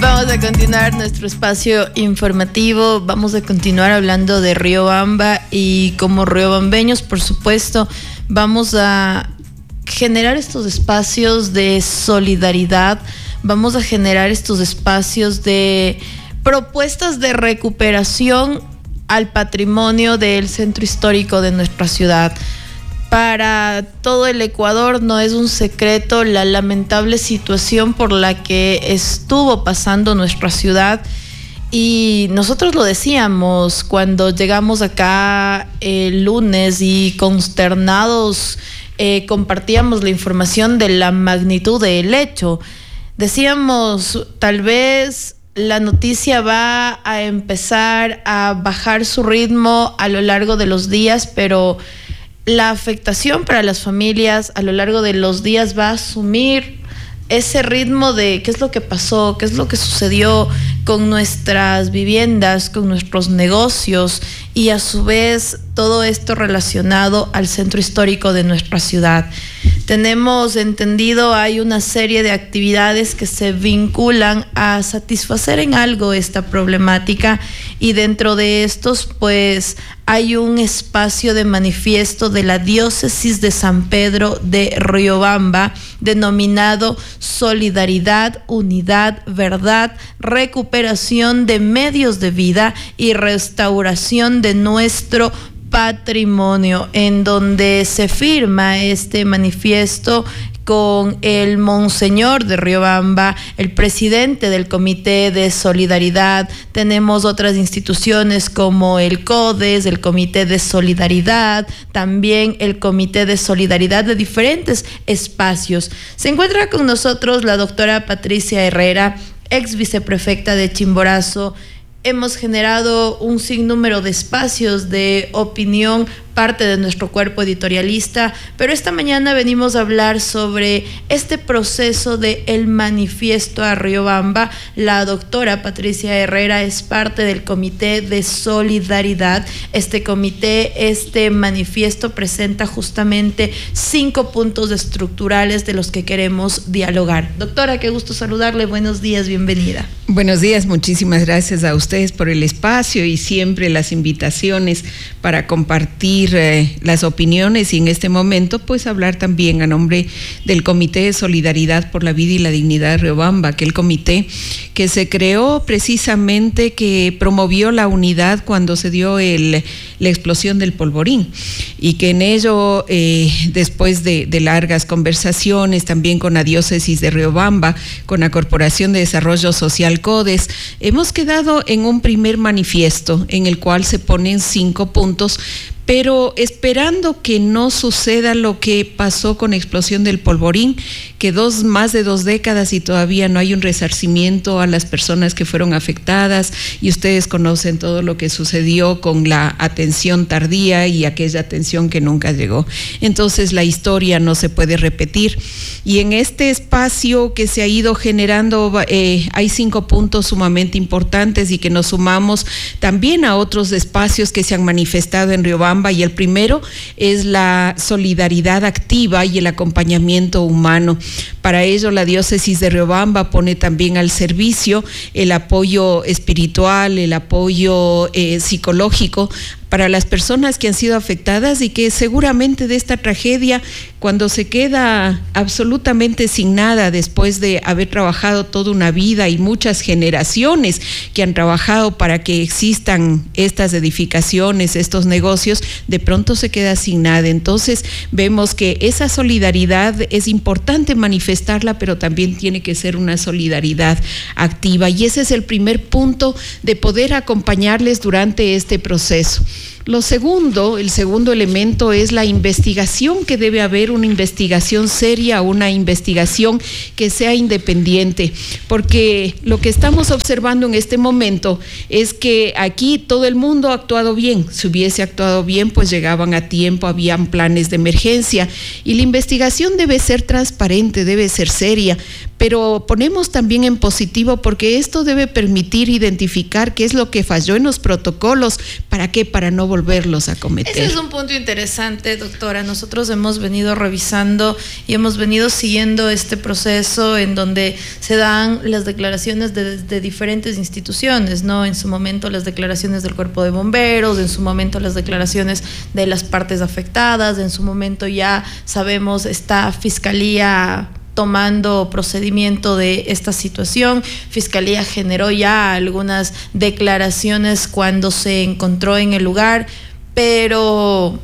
Vamos a continuar nuestro espacio informativo, vamos a continuar hablando de Riobamba y como riobambeños, por supuesto, vamos a generar estos espacios de solidaridad, vamos a generar estos espacios de propuestas de recuperación al patrimonio del centro histórico de nuestra ciudad. Para todo el Ecuador no es un secreto la lamentable situación por la que estuvo pasando nuestra ciudad y nosotros lo decíamos cuando llegamos acá el lunes y consternados compartíamos la información de la magnitud del hecho. Decíamos, tal vez la noticia va a empezar a bajar su ritmo a lo largo de los días, pero la afectación para las familias a lo largo de los días va a asumir ese ritmo de qué es lo que pasó, qué es lo que sucedió con nuestras viviendas, con nuestros negocios y a su vez todo esto relacionado al centro histórico de nuestra ciudad. Tenemos entendido, hay una serie de actividades que se vinculan a satisfacer en algo esta problemática y dentro de estos pues hay un espacio de manifiesto de la diócesis de San Pedro de Riobamba denominado Solidaridad, Unidad, Verdad, Recuperación de Medios de Vida y Restauración de nuestro patrimonio, en donde se firma este manifiesto con el monseñor de Riobamba, el presidente del Comité de Solidaridad. Tenemos otras instituciones como el CODES, el Comité de Solidaridad, también el Comité de Solidaridad de diferentes espacios. Se encuentra con nosotros la doctora Patricia Herrera, ex viceprefecta de Chimborazo. Hemos generado un sinnúmero de espacios de opinión, parte de nuestro cuerpo editorialista, pero esta mañana venimos a hablar sobre este proceso de el manifiesto a Riobamba. La doctora Patricia Herrera es parte del Comité de Solidaridad. Este comité, este manifiesto presenta justamente 5 puntos estructurales de los que queremos dialogar. Doctora, qué gusto saludarle, buenos días, bienvenida. Buenos días, muchísimas gracias a ustedes por el espacio y siempre las invitaciones para compartir las opiniones y en este momento pues hablar también a nombre del Comité de Solidaridad por la Vida y la Dignidad de Riobamba, aquel comité que se creó precisamente, que promovió la unidad cuando se dio la explosión del polvorín y que en ello después de largas conversaciones también con la diócesis de Riobamba, con la Corporación de Desarrollo Social CODES, hemos quedado en un primer manifiesto en el cual se ponen 5 puntos, pero esperando que no suceda lo que pasó con la explosión del polvorín, que más de 2 décadas y todavía no hay un resarcimiento a las personas que fueron afectadas, y ustedes conocen todo lo que sucedió con la atención tardía y aquella atención que nunca llegó. Entonces la historia no se puede repetir, y en este espacio que se ha ido generando hay 5 puntos sumamente importantes y que nos sumamos también a otros espacios que se han manifestado en Riobamba. Y el primero es la solidaridad activa y el acompañamiento humano. Para ello, la diócesis de Riobamba pone también al servicio el apoyo espiritual, el apoyo psicológico para las personas que han sido afectadas y que seguramente de esta tragedia, cuando se queda absolutamente sin nada después de haber trabajado toda una vida y muchas generaciones que han trabajado para que existan estas edificaciones, estos negocios, de pronto se queda sin nada. Entonces vemos que esa solidaridad es importante manifestarla, pero también tiene que ser una solidaridad activa, y ese es el primer punto, de poder acompañarles durante este proceso. El segundo elemento es la investigación, que debe haber una investigación seria, una investigación que sea independiente, porque lo que estamos observando en este momento es que aquí todo el mundo ha actuado bien. Si hubiese actuado bien, pues llegaban a tiempo, habían planes de emergencia, y la investigación debe ser transparente, debe ser seria, pero ponemos también en positivo porque esto debe permitir identificar qué es lo que falló en los protocolos. ¿Para qué? Para no volverlos a cometer. Ese es un punto interesante, doctora. Nosotros hemos venido revisando y hemos venido siguiendo este proceso en donde se dan las declaraciones de diferentes instituciones, ¿no? En su momento las declaraciones del Cuerpo de Bomberos, en su momento las declaraciones de las partes afectadas, en su momento ya sabemos esta Fiscalía tomando procedimiento de esta situación. Fiscalía generó ya algunas declaraciones cuando se encontró en el lugar, pero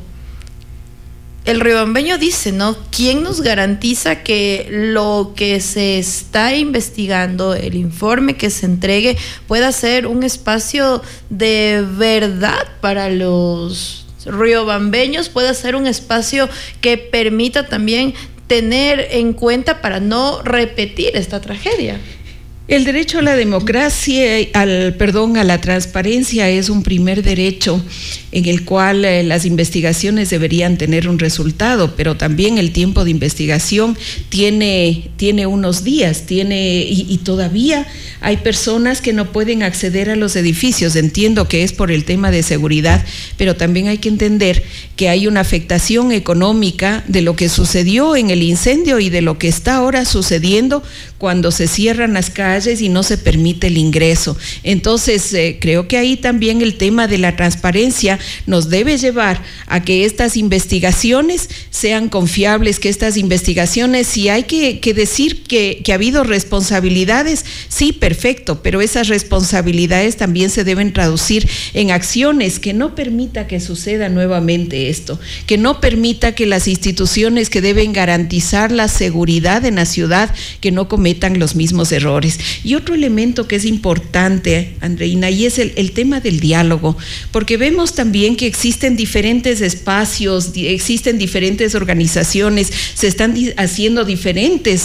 el riobambeño dice, ¿no? ¿Quién nos garantiza que lo que se está investigando, el informe que se entregue, pueda ser un espacio de verdad para los riobambeños, pueda ser un espacio que permita también tener en cuenta para no repetir esta tragedia? El derecho a la democracia, a la transparencia es un primer derecho en el cual las investigaciones deberían tener un resultado, pero también el tiempo de investigación tiene unos días, y todavía hay personas que no pueden acceder a los edificios. Entiendo que es por el tema de seguridad, pero también hay que entender que hay una afectación económica de lo que sucedió en el incendio y de lo que está ahora sucediendo cuando se cierran las calles y no se permite el ingreso. Entonces, creo que ahí también el tema de la transparencia nos debe llevar a que estas investigaciones sean confiables, que estas investigaciones, si hay que decir que ha habido responsabilidades, sí, perfecto, pero esas responsabilidades también se deben traducir en acciones que no permita que suceda nuevamente esto, que no permita que las instituciones que deben garantizar la seguridad en la ciudad, que no cometan los mismos errores. Y otro elemento que es importante, Andreina, y es el tema del diálogo, porque vemos también que existen diferentes espacios, existen diferentes organizaciones, se están haciendo diferentes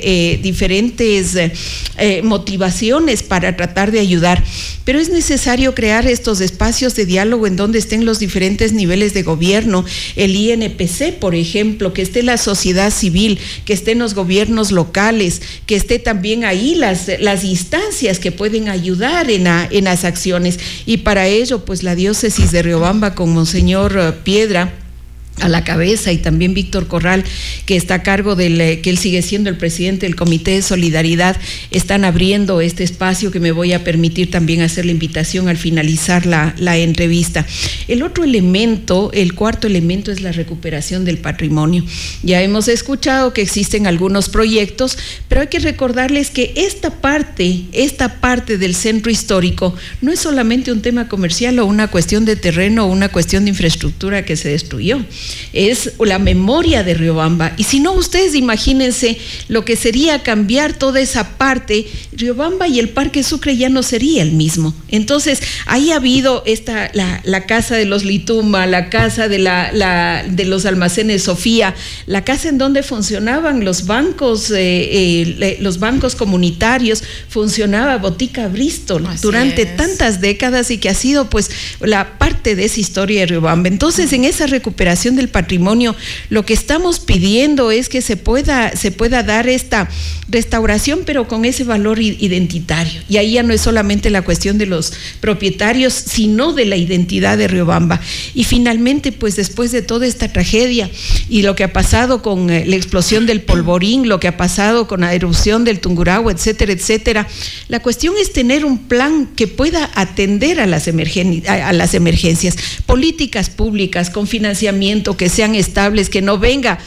motivaciones para tratar de ayudar, pero es necesario crear estos espacios de diálogo en donde estén los diferentes niveles de gobierno, el INPC, por ejemplo, que esté la sociedad civil, que estén los gobiernos locales, que esté también ahí las instancias que pueden ayudar en las acciones. Y para ello, pues la diócesis de Riobamba con Monseñor Piedra a la cabeza, y también Víctor Corral, que está a cargo que él sigue siendo el presidente del Comité de Solidaridad, están abriendo este espacio que me voy a permitir también hacer la invitación al finalizar la entrevista. El otro elemento, el cuarto elemento, es la recuperación del patrimonio. Ya hemos escuchado que existen algunos proyectos, pero hay que recordarles que esta parte del centro histórico no es solamente un tema comercial o una cuestión de terreno o una cuestión de infraestructura que se destruyó. Es la memoria de Riobamba. Y si no, ustedes imagínense lo que sería cambiar toda esa parte. Riobamba y el Parque Sucre ya no sería el mismo. Entonces, ahí ha habido la casa de los Lituma, la casa de los almacenes Sofía, la casa en donde funcionaban los bancos comunitarios, funcionaba Botica Bristol durante tantas décadas, y que ha sido pues la parte de esa historia de Riobamba. Entonces, en esa recuperación del patrimonio, lo que estamos pidiendo es que se pueda dar esta restauración, pero con ese valor identitario. Y ahí ya no es solamente la cuestión de los propietarios, sino de la identidad de Riobamba. Y finalmente, pues después de toda esta tragedia y lo que ha pasado con la explosión del Polvorín, lo que ha pasado con la erupción del Tungurahua, etcétera, etcétera, la cuestión es tener un plan que pueda atender a las emergencias, políticas públicas con financiamiento que sean estables, que no venga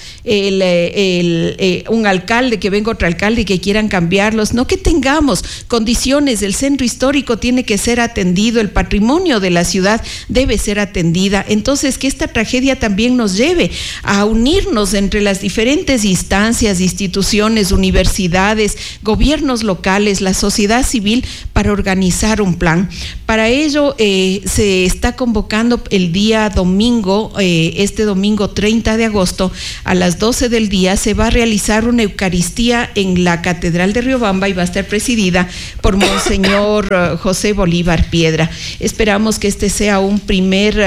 un alcalde, que venga otro alcalde y que quieran cambiarlos, no, que tengamos condiciones. El centro histórico tiene que ser atendido, el patrimonio de la ciudad debe ser atendida. Entonces, que esta tragedia también nos lleve a unirnos entre las diferentes instancias, instituciones, universidades, gobiernos locales, la sociedad civil, para organizar un plan. Para ello se está convocando el día domingo, este domingo 30 de agosto, a las 12 del día, se va a realizar una Eucaristía en la Catedral de Riobamba y va a estar presidida por Monseñor José Bolívar Piedra. Esperamos que este sea un primer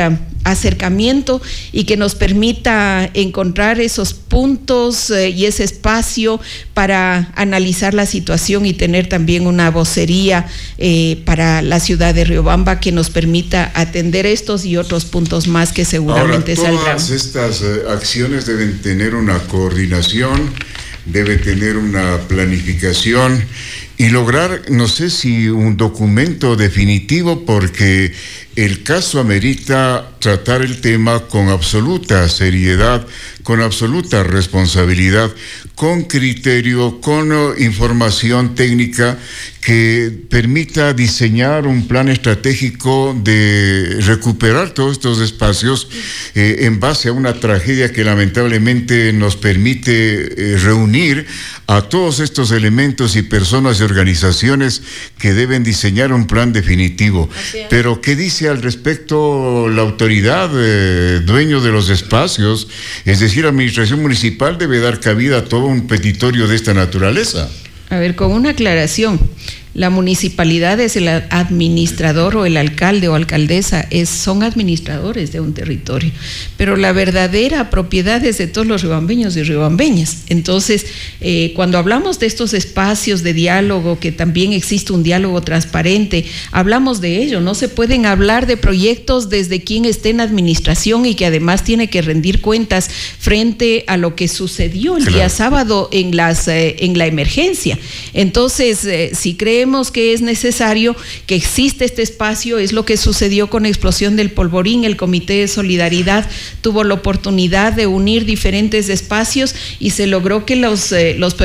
acercamiento y que nos permita encontrar esos puntos y ese espacio para analizar la situación y tener también una vocería para la ciudad de Riobamba que nos permita atender estos y otros puntos más que seguramente saldrán. Todas estas acciones deben tener una coordinación, deben tener una planificación y lograr, no sé si un documento definitivo, porque el caso amerita tratar el tema con absoluta seriedad, con absoluta responsabilidad, con criterio, con información técnica que permita diseñar un plan estratégico de recuperar todos estos espacios en base a una tragedia que lamentablemente nos permite reunir a todos estos elementos y personas y organizaciones que deben diseñar un plan definitivo. Pero ¿qué dice al respecto la autoridad dueño de los espacios? Es decir, la administración municipal debe dar cabida a todo un petitorio de esta naturaleza. A ver, con una aclaración. La municipalidad es el administrador o el alcalde o alcaldesa, son administradores de un territorio, pero la verdadera propiedad es de todos los riobambeños y riobambeñas. Entonces, cuando hablamos de estos espacios de diálogo, que también existe un diálogo transparente, hablamos de ello. No se pueden hablar de proyectos desde quien esté en administración y que además tiene que rendir cuentas frente a lo que sucedió el día sábado en la emergencia. Entonces, si creemos que es necesario que existe este espacio, es lo que sucedió con la explosión del Polvorín. El Comité de Solidaridad tuvo la oportunidad de unir diferentes espacios y se logró que los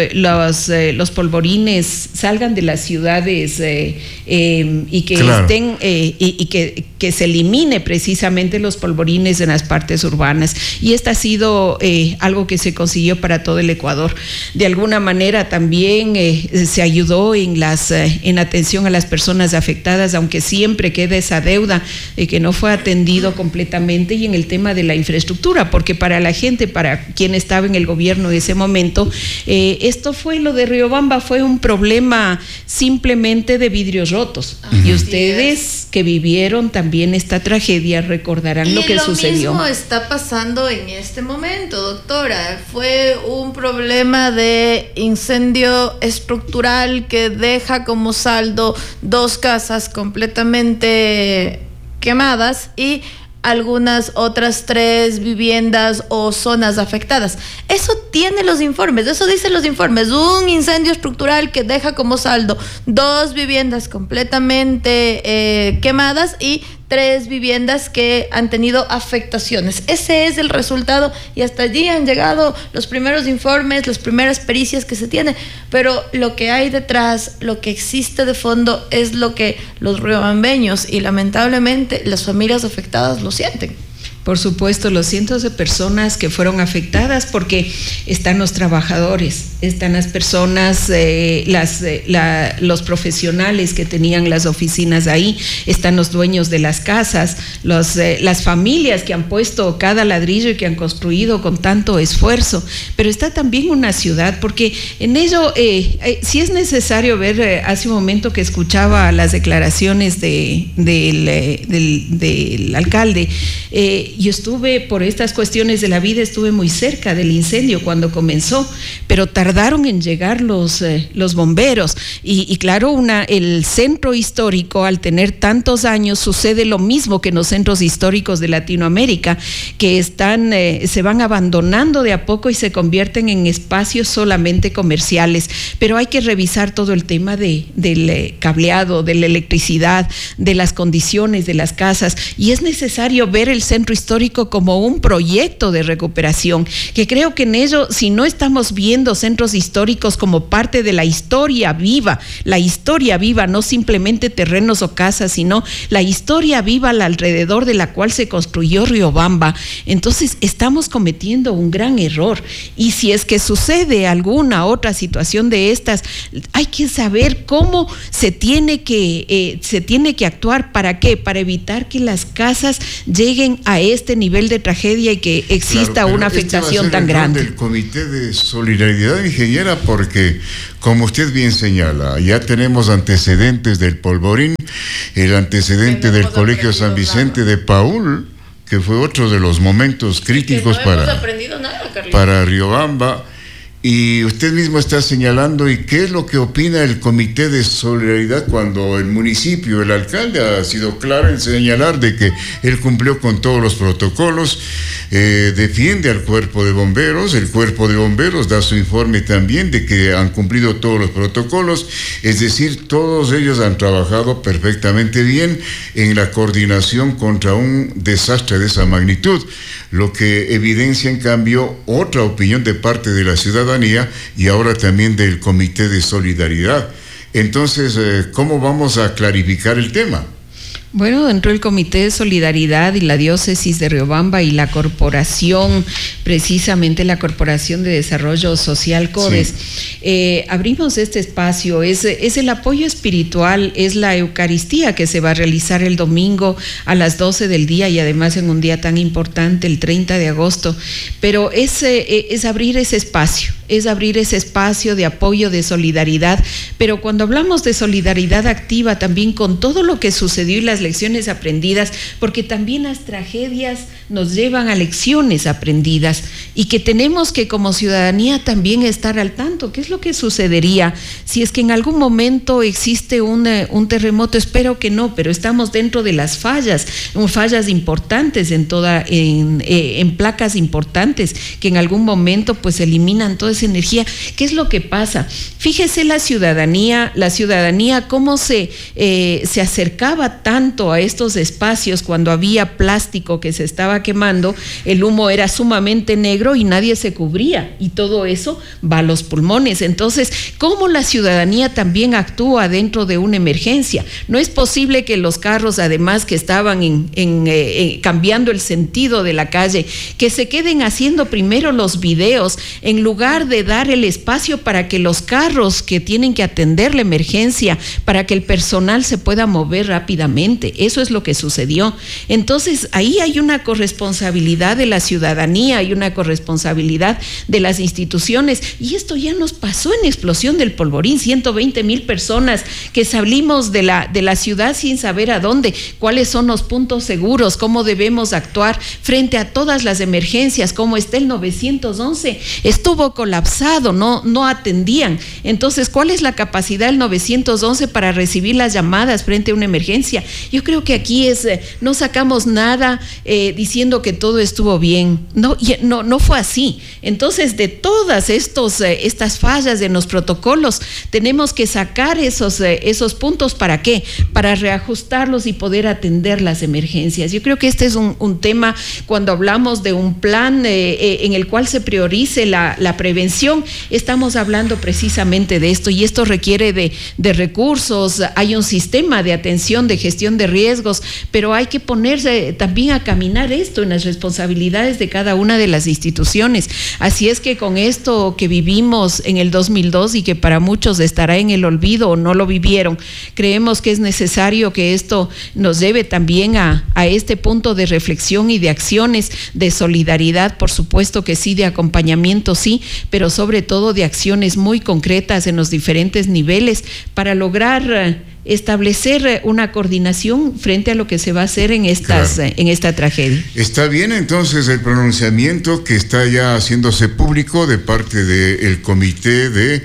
polvorines salgan de las ciudades y que estén que se elimine precisamente los polvorines en las partes urbanas. Y esta ha sido algo que se consiguió para todo el Ecuador. De alguna manera también se ayudó en atención a las personas afectadas, aunque siempre queda esa deuda que no fue atendido completamente, y en el tema de la infraestructura, porque para la gente, para quien estaba en el gobierno en ese momento, lo de Riobamba fue un problema simplemente de vidrios rotos. Y ustedes que vivieron también esta tragedia recordarán lo que sucedió. Y lo mismo está pasando en este momento, doctora. Fue un problema de incendio estructural que deja como saldo 2 casas completamente quemadas y algunas otras 3 viviendas o zonas afectadas. Eso tiene los informes, eso dicen los informes. Un incendio estructural que deja como saldo 2 viviendas completamente quemadas y 3 viviendas que han tenido afectaciones. Ese es el resultado y hasta allí han llegado los primeros informes, las primeras pericias que se tienen, pero lo que hay detrás, lo que existe de fondo es lo que los riobambeños y lamentablemente las familias afectadas lo sienten. Por supuesto, los cientos de personas que fueron afectadas, porque están los trabajadores, están las personas, los profesionales que tenían las oficinas ahí, están los dueños de las casas, las familias que han puesto cada ladrillo y que han construido con tanto esfuerzo, pero está también una ciudad, porque en ello sí es necesario ver, hace un momento que escuchaba las declaraciones del alcalde. Yo estuve, por estas cuestiones de la vida, estuve muy cerca del incendio cuando comenzó, pero tardaron en llegar los bomberos y claro, el centro histórico, al tener tantos años, sucede lo mismo que en los centros históricos de Latinoamérica, que se van abandonando de a poco y se convierten en espacios solamente comerciales, pero hay que revisar todo el tema del cableado, de la electricidad, de las condiciones de las casas, y es necesario ver el centro histórico como un proyecto de recuperación, que creo que en ello, si no estamos viendo centros históricos como parte de la historia viva, no simplemente terrenos o casas, sino la historia viva alrededor de la cual se construyó Riobamba, entonces estamos cometiendo un gran error. Y si es que sucede alguna otra situación de estas, hay que saber cómo se tiene que actuar. ¿Para qué? Para evitar que las casas lleguen a este nivel de tragedia y que exista una afectación tan grande. El Comité de Solidaridad, ingeniera, porque como usted bien señala, ya tenemos antecedentes del Polvorín, el antecedente del Colegio San Vicente de Paúl, que fue otro de los momentos críticos no hemos aprendido nada, para Riobamba. Y usted mismo está señalando, ¿y qué es lo que opina el Comité de Solidaridad cuando el municipio, el alcalde ha sido claro en señalar de que él cumplió con todos los protocolos, defiende al cuerpo de bomberos, el cuerpo de bomberos da su informe también de que han cumplido todos los protocolos, es decir, todos ellos han trabajado perfectamente bien en la coordinación contra un desastre de esa magnitud, lo que evidencia en cambio otra opinión de parte de la ciudadanía y ahora también del Comité de Solidaridad. Entonces, ¿cómo vamos a clarificar el tema? Bueno, dentro del Comité de Solidaridad y la Diócesis de Riobamba y la corporación, precisamente la Corporación de Desarrollo Social CODES, abrimos este espacio, es el apoyo espiritual, es la Eucaristía que se va a realizar el domingo a las 12 del día y además en un día tan importante, el 30 de agosto, pero es abrir ese espacio. Es abrir ese espacio de apoyo, de solidaridad, pero cuando hablamos de solidaridad activa también con todo lo que sucedió y las lecciones aprendidas, porque también las tragedias nos llevan a lecciones aprendidas y que tenemos que como ciudadanía también estar al tanto. ¿Qué es lo que sucedería si es que en algún momento existe un terremoto? Espero que no, pero estamos dentro de las fallas importantes en placas importantes que en algún momento pues eliminan toda esa energía. ¿Qué es lo que pasa? Fíjese la ciudadanía cómo se acercaba tanto a estos espacios cuando había plástico que se estaba quemando, el humo era sumamente negro y nadie se cubría y todo eso va a los pulmones. Entonces, ¿cómo la ciudadanía también actúa dentro de una emergencia? No es posible que los carros, además que estaban cambiando el sentido de la calle, que se queden haciendo primero los videos en lugar de dar el espacio para que los carros que tienen que atender la emergencia, para que el personal se pueda mover rápidamente. Eso es lo que sucedió. Entonces, ahí hay una corresponsabilidad de la ciudadanía, hay una corresponsabilidad de las instituciones, y esto ya nos pasó en Explosión del Polvorín, 120,000 personas que salimos de la ciudad sin saber a dónde, cuáles son los puntos seguros, cómo debemos actuar frente a todas las emergencias, cómo está el 911, estuvo colapsado, no atendían. Entonces, ¿cuál es la capacidad del 911 para recibir las llamadas frente a una emergencia? Yo creo que aquí no sacamos nada diciendo que todo estuvo bien. No fue así. Entonces, de todas estas fallas en los protocolos, tenemos que sacar esos puntos. ¿Para qué? Para reajustarlos y poder atender las emergencias. Yo creo que este es un tema cuando hablamos de un plan en el cual se priorice la prevención. Estamos hablando precisamente de esto, y esto requiere de recursos. Hay un sistema de atención, de gestión de riesgos, pero hay que ponerse también a caminar esto en las responsabilidades de cada una de las instituciones. Así es que con esto que vivimos en el 2002 y que para muchos estará en el olvido o no lo vivieron, creemos que es necesario que esto nos lleve también a este punto de reflexión y de acciones de solidaridad, por supuesto que sí, de acompañamiento sí, pero sobre todo de acciones muy concretas en los diferentes niveles para lograr establecer una coordinación frente a lo que se va a hacer en esta tragedia. Está bien entonces el pronunciamiento que está ya haciéndose público de parte del Comité de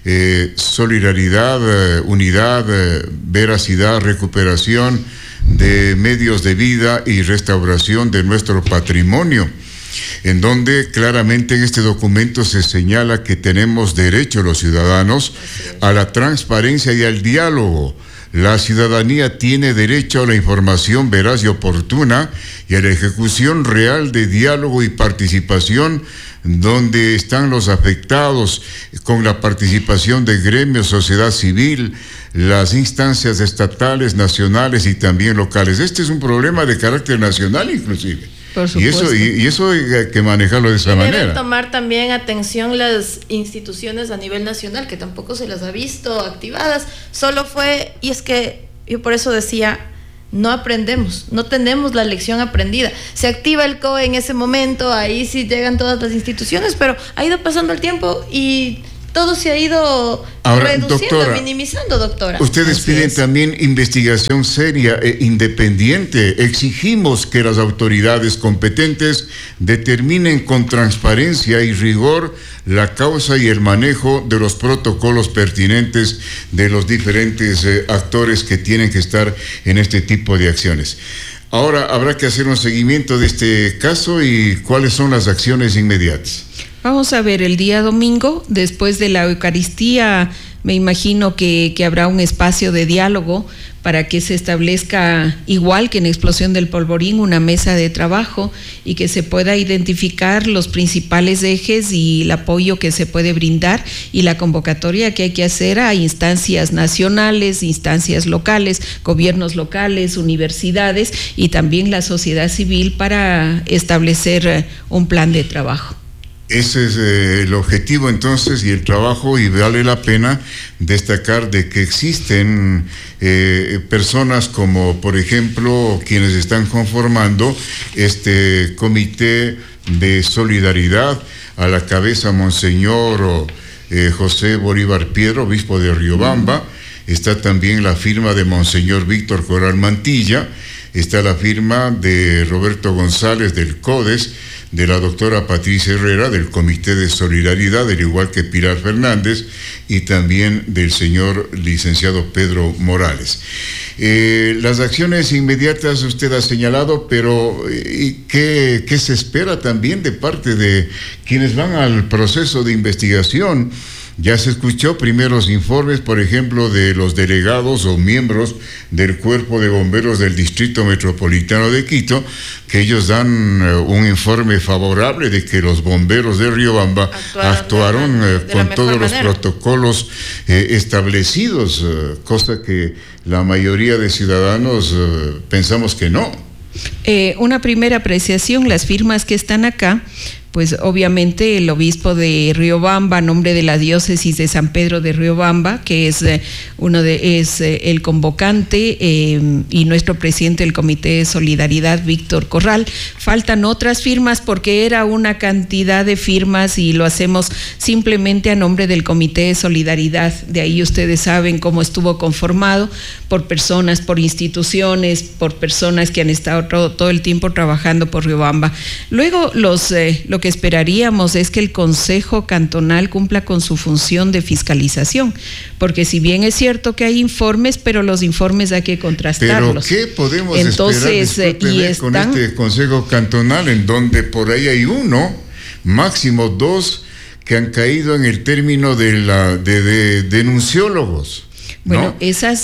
Solidaridad, Unidad, Veracidad, Recuperación de Medios de Vida y Restauración de nuestro patrimonio, en donde claramente en este documento se señala que tenemos derecho los ciudadanos a la transparencia y al diálogo. La ciudadanía tiene derecho a la información veraz y oportuna y a la ejecución real de diálogo y participación, donde están los afectados, con la participación de gremios, sociedad civil, las instancias estatales, nacionales y también locales. Este es un problema de carácter nacional inclusive. Por supuesto. Y eso hay que manejarlo de esa manera. Deben tomar también atención las instituciones a nivel nacional, que tampoco se las ha visto activadas. Solo fue, y es que yo por eso decía, no aprendemos, no tenemos la lección aprendida. Se activa el COE en ese momento, ahí sí llegan todas las instituciones, pero ha ido pasando el tiempo y todo se ha ido reduciendo, minimizando, doctora. Ustedes piden también investigación seria e independiente. Exigimos que las autoridades competentes determinen con transparencia y rigor la causa y el manejo de los protocolos pertinentes de los diferentes actores que tienen que estar en este tipo de acciones. Ahora habrá que hacer un seguimiento de este caso y cuáles son las acciones inmediatas. Vamos a ver, el día domingo, después de la Eucaristía, me imagino que habrá un espacio de diálogo para que se establezca, igual que en Explosión del Polvorín, una mesa de trabajo y que se pueda identificar los principales ejes y el apoyo que se puede brindar y la convocatoria que hay que hacer a instancias nacionales, instancias locales, gobiernos locales, universidades y también la sociedad civil para establecer un plan de trabajo. Ese es el objetivo entonces y el trabajo, y vale la pena destacar de que existen personas como por ejemplo quienes están conformando este comité de solidaridad, a la cabeza Monseñor José Bolívar Piedro, obispo de Riobamba. Está también la firma de Monseñor Víctor Coral Mantilla, está la firma de Roberto González del CODES, de la doctora Patricia Herrera del Comité de Solidaridad, al igual que Pilar Fernández, y también del señor licenciado Pedro Morales. Las acciones inmediatas usted ha señalado, pero ¿qué se espera también de parte de quienes van al proceso de investigación? Ya se escuchó primeros informes, por ejemplo, de los delegados o miembros del Cuerpo de Bomberos del Distrito Metropolitano de Quito, que ellos dan un informe favorable de que los bomberos de Riobamba actuaron con todos los protocolos establecidos, cosa que la mayoría de ciudadanos pensamos que no. Una primera apreciación, las firmas que están acá, pues obviamente el obispo de Riobamba, a nombre de la diócesis de San Pedro de Riobamba, que es el convocante, y nuestro presidente del Comité de Solidaridad, Víctor Corral. Faltan otras firmas porque era una cantidad de firmas y lo hacemos simplemente a nombre del Comité de Solidaridad. De ahí ustedes saben cómo estuvo conformado, por personas, por instituciones, por personas que han estado todo el tiempo trabajando por Riobamba. Luego lo que esperaríamos es que el Consejo Cantonal cumpla con su función de fiscalización, porque si bien es cierto que hay informes, pero los informes hay que contrastarlos. ¿Pero qué podemos esperar con este Consejo Cantonal, en donde por ahí hay uno, máximo dos, que han caído en el término de denunciólogos? Bueno, ¿no? Esas...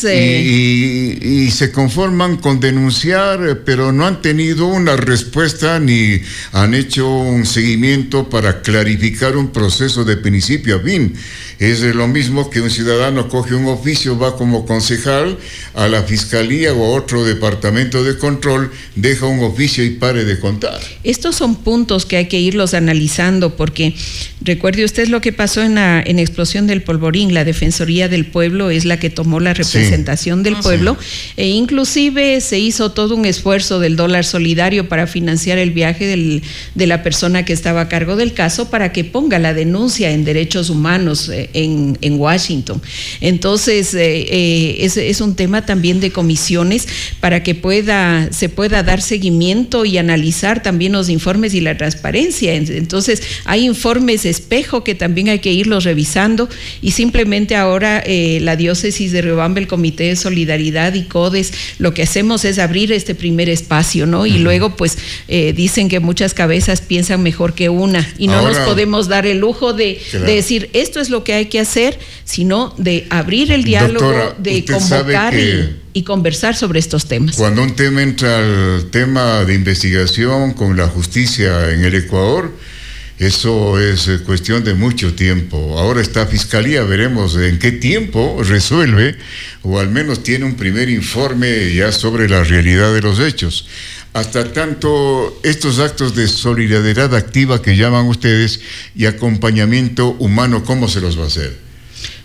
Y se conforman con denunciar, pero no han tenido una respuesta ni han hecho un seguimiento para clarificar un proceso de principio a fin. Es lo mismo que un ciudadano coge un oficio, va como concejal a la fiscalía o a otro departamento de control, deja un oficio y pare de contar. Estos son puntos que hay que irlos analizando, porque recuerde usted lo que pasó en Explosión del Polvorín. La Defensoría del Pueblo es la que tomó la representación del pueblo, e inclusive se hizo todo un esfuerzo del dólar solidario para financiar el viaje de la persona que estaba a cargo del caso, para que ponga la denuncia en derechos humanos en Washington. Entonces es un tema también de comisiones para que se pueda dar seguimiento y analizar también los informes y la transparencia. Entonces hay informes espejo que también hay que irlos revisando, y simplemente ahora la diócesis de Riobamba, el Comité de Solidaridad y CODES, lo que hacemos es abrir este primer espacio, ¿no? Y luego pues dicen que muchas cabezas piensan mejor que una, y no nos podemos dar el lujo de decir esto es lo que hay que hacer, sino de abrir el diálogo, doctora, de convocar y conversar sobre estos temas. Cuando un tema entra al tema de investigación con la justicia en el Ecuador, eso es cuestión de mucho tiempo. Ahora esta fiscalía, veremos en qué tiempo resuelve, o al menos tiene un primer informe ya sobre la realidad de los hechos. Hasta tanto, estos actos de solidaridad activa que llaman ustedes y acompañamiento humano, ¿cómo se los va a hacer?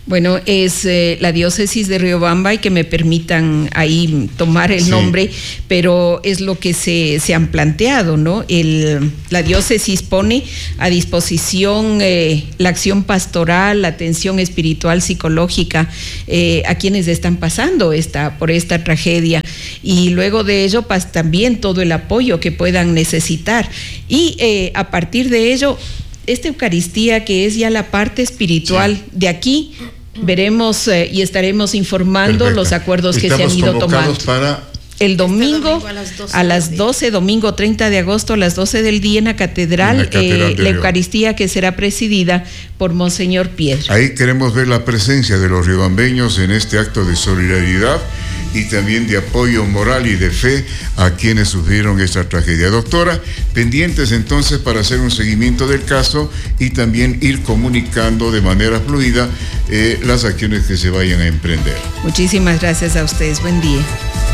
Bueno, es la diócesis de Riobamba, y que me permitan ahí tomar el nombre, pero es lo que se han planteado, ¿no? La diócesis pone a disposición la acción pastoral, la atención espiritual, psicológica a quienes están pasando por esta tragedia, y luego de ello también todo el apoyo que puedan necesitar, y a partir de ello esta Eucaristía, que es ya la parte espiritual de aquí, veremos y estaremos informando los acuerdos que se han ido tomando. Para el domingo a las 12, domingo 30 de agosto a las 12 del día en la catedral, la Eucaristía, que será presidida por Monseñor Piedra. Ahí queremos ver la presencia de los riobambeños en este acto de solidaridad y también de apoyo moral y de fe a quienes sufrieron esta tragedia. Doctora, pendientes entonces para hacer un seguimiento del caso y también ir comunicando de manera fluida las acciones que se vayan a emprender. Muchísimas gracias a ustedes. Buen día.